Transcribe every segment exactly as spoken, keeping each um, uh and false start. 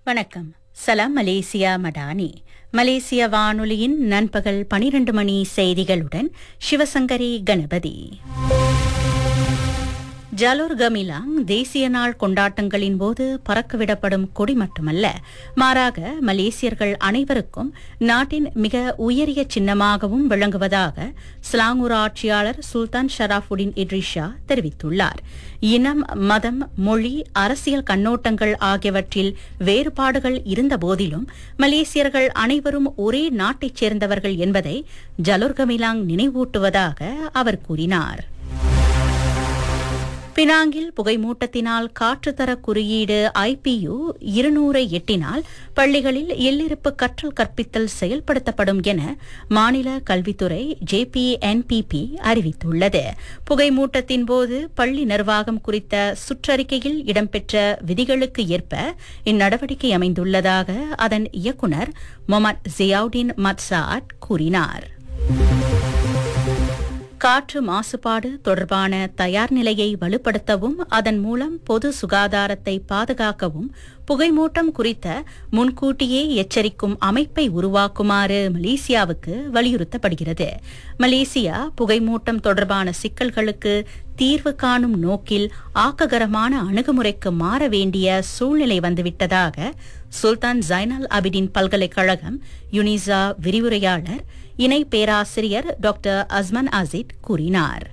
வணக்கம். சலாம் மலேசியா மடானி. மலேசிய வானொலியின் நண்பகல் பனிரண்டு மணி செய்திகளுடன் சிவசங்கரி கணபதி. ஜலோர் கமிலாங் தேசிய நாள் கொண்டாட்டங்களின் போது பறக்கவிடப்படும் கொடி மட்டுமல்ல, மாறாக மலேசியர்கள் அனைவருக்கும் நாட்டின் மிக உயரிய சின்னமாகவும் விளங்குவதாக ஸ்லாங்கூர் ஆட்சியாளர் சுல்தான் ஷராஃபுடின் இட்ரிஷா தெரிவித்துள்ளார். இனம், மதம், மொழி, அரசியல் கண்ணோட்டங்கள் ஆகியவற்றில் வேறுபாடுகள் இருந்தபோதிலும் மலேசியர்கள் அனைவரும் ஒரே நாட்டைச் சேர்ந்தவர்கள் என்பதை ஜலோர் கமிலாங் நினைவூட்டுவதாக அவர் கூறினார். பினாங்கில் புகைமூட்டத்தினால் காற்றுத்தர குறியீடு ஐபியு இருநூறை எட்டினால் பள்ளிகளில் எல்லிருப்பு கற்றல் கற்பித்தல் செயல்படுத்தப்படும் என மாநில கல்வித்துறை ஜேபிஎன்பிபி அறிவித்துள்ளது. புகைமூட்டத்தின் போது பள்ளி நிர்வாகம் குறித்த சுற்றறிக்கையில் இடம்பெற்ற விதிகளுக்கு ஏற்ப இந்நடவடிக்கை அமைந்துள்ளதாக அதன் இயக்குநர் மொஹமட் ஜியாவுடின் மத்சாட் கூறினார். காற்று மாசுபாடு தொடர்பான தயார் நிலையை வலுப்படுத்தவும் அதன் மூலம் பொது சுகாதாரத்தை பாதுகாக்கவும் புகைமூட்டம் குறித்த முன்கூட்டியே எச்சரிக்கும் அமைப்பை உருவாக்குமாறு மலேசியாவுக்கு வலியுறுத்தப்படுகிறது. மலேசியா புகைமூட்டம் தொடர்பான சிக்கல்களுக்கு தீர்வு காணும் நோக்கில் ஆக்ககரமான அணுகுமுறைக்கு மாற வேண்டிய சூழ்நிலை வந்துவிட்டதாக சுல்தான் ஜைனல் அபிடின் பல்கலைக்கழகம் யுனிசா விரிவுரையாளர் இணை பேராசிரியர் டாக்டர் அஸ்மன் அசிட் கூறினார்.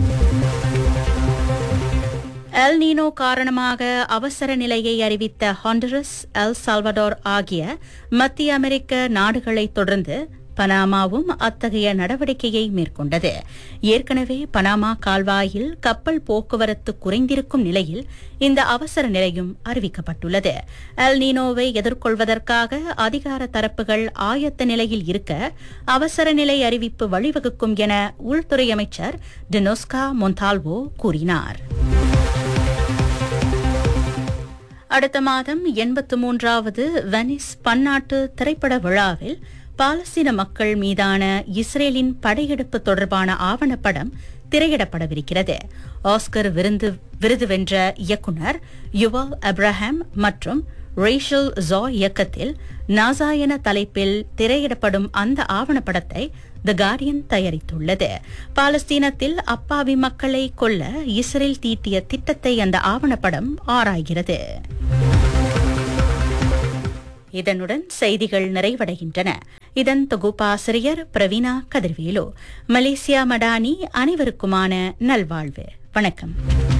எல் நீனோ காரணமாக அவசர நிலையை அறிவித்த ஹாண்டரஸ், எல் சால்வடார் ஆகிய மத்திய அமெரிக்க நாடுகளை தொடர்ந்து பனாமாவும் அத்தகைய நடவடிக்கையை மேற்கொண்டது. ஏற்கனவே பனாமா கால்வாயில் கப்பல் போக்குவரத்து குறைந்திருக்கும் நிலையில் இந்த அவசர நிலையும் அறிவிக்கப்பட்டுள்ளது. எல் நீனோவை எதிர்கொள்வதற்காக அதிகார தரப்புகள் ஆயத்த நிலையில் இருக்க அவசர நிலை அறிவிப்பு வழிவகுக்கும் என உள்துறை அமைச்சர் டினோஸ்கா மொன்டால்வோ கூறினார். அடுத்த மாதம் எண்பத்து மூன்றாவது வெனிஸ் பன்னாட்டு திரைப்பட விழாவில் பாலஸ்தீன மக்கள் மீதான இஸ்ரேலின் படையெடுப்பு தொடர்பான ஆவணப்படம் திரையிடப்படவிருக்கிறது. ஆஸ்கர் விருது விருது வென்ற இயக்குநர் யுவல் அப்ரஹாம் மற்றும் ரேஷல் ஜா இயக்கத்தில் நாசா என தலைப்பில் திரையிடப்படும் அந்த ஆவணப்படத்தை தி கார்டியன் தயாரித்துள்ளது. பாலஸ்தீனத்தில் அப்பாவி மக்களை கொல்ல இஸ்ரேல் தீட்டிய திட்டத்தை அந்த ஆவணப்படம் ஆராய்கிறது. இதனுடன் செய்திகள் நிறைவடைகின்றன. இதன் தொகுப்பாசிரியர் பிரவீனா கதிர்வேலு. மலேசியா மடானி அனைவருக்குமான நல்வாழ்வு. வணக்கம்.